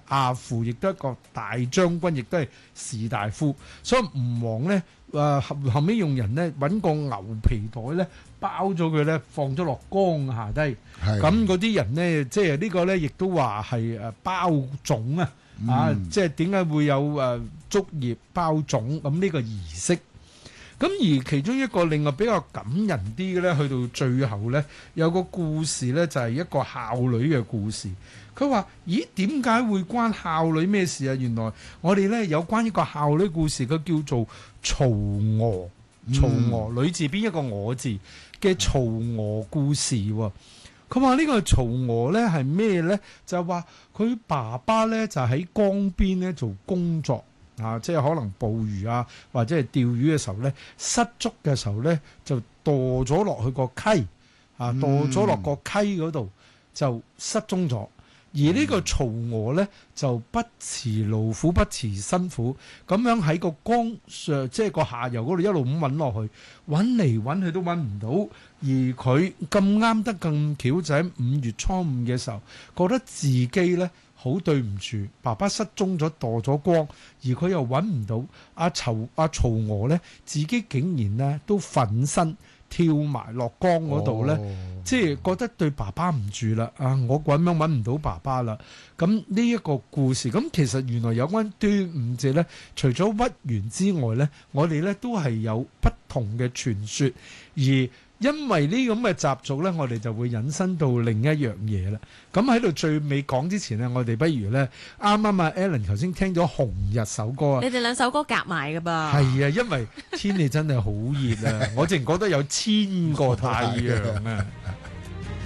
亞父，亦都係一個大將軍，亦都係士大夫。所以吳王咧後尾用人咧揾個牛皮袋咧包咗佢咧，放咗落江下低。咁嗰啲人咧，即係呢個咧，亦都話係包粽啊！即係點解會有竹葉包粽咁呢個儀式？咁而其中一個另外比較感人啲嘅咧，去到最後咧，有個故事咧，就係一個孝女嘅故事。佢話：咦，點解會關孝女咩事啊？原來我哋咧有關一個孝女故事，佢叫做曹娥。曹娥女字邊一個我字嘅曹娥故事喎。佢話呢個曹娥咧係咩咧？就係話佢爸爸咧就喺江邊咧做工作。即係可能捕魚啊，或者係釣魚嘅時候咧，失足嘅時候咧，就墮咗落去個溪，墮咗落個溪嗰度就失蹤咗。而呢個曹娥咧就不辭勞苦，不辭辛苦，咁樣喺個江上，即係個下游嗰度一路咁揾落去，揾嚟揾去都揾唔到。而佢咁啱得咁巧，就喺5月初5嘅時候，覺得自己咧好對唔住，爸爸失蹤咗，墮咗江，而佢又揾唔到阿曹娥咧，自己竟然咧都奮身跳埋落江嗰度咧，即係覺得對爸爸唔住啦。我咁樣揾唔到爸爸啦。咁呢一個故事，咁其實原來有關端午節咧，除咗屈原之外咧，我哋咧都係有不同嘅傳說，而因為呢咁嘅習俗咧，我哋就會引申到另一樣嘢啦。咁喺度最尾講之前咧，我哋不如咧，啱啱啊 Alan 頭先聽咗《紅日》首歌啊， 你哋兩首歌夾埋㗎噃。 係啊，因為天氣真係好熱啊，我淨覺得有1000個太陽啊。